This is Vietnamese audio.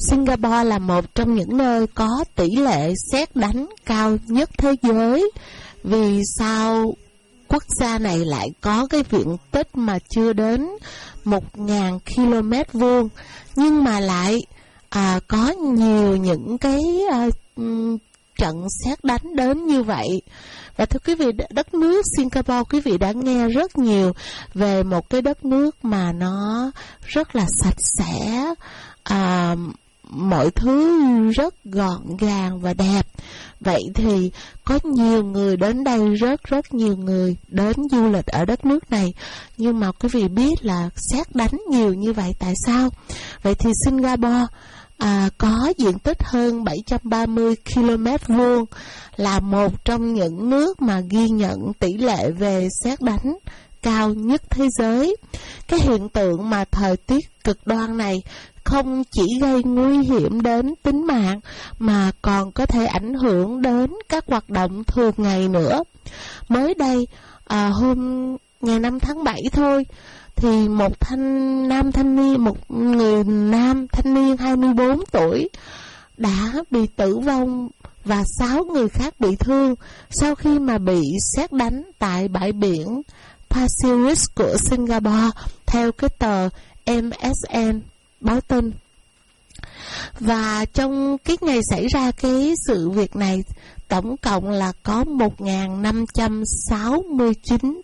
Singapore là một trong những nơi có tỷ lệ sét đánh cao nhất thế giới. Vì sao quốc gia này lại có cái diện tích mà chưa đến 1.000 km vuông, nhưng mà lại có nhiều những cái trận sét đánh đến như vậy. Và thưa quý vị, đất nước Singapore, quý vị đã nghe rất nhiều về một cái đất nước mà nó rất là sạch sẽ, mọi thứ rất gọn gàng và đẹp. Vậy thì có nhiều người đến đây, rất nhiều người đến du lịch ở đất nước này. Nhưng mà quý vị biết là sét đánh nhiều như vậy tại sao? Vậy thì Singapore có diện tích hơn 730 km vuông, là một trong những nước mà ghi nhận tỷ lệ về sét đánh cao nhất thế giới. Cái hiện tượng mà thời tiết cực đoan này không chỉ gây nguy hiểm đến tính mạng mà còn có thể ảnh hưởng đến các hoạt động thường ngày nữa. Mới đây, hôm ngày 5 tháng 7 thôi, thì một người nam thanh niên 24 tuổi đã bị tử vong và 6 người khác bị thương sau khi mà bị sét đánh tại bãi biển Pasir Ris của Singapore, theo cái tờ MSN báo tin. Và trong cái ngày xảy ra cái sự việc này, tổng cộng là có 1.569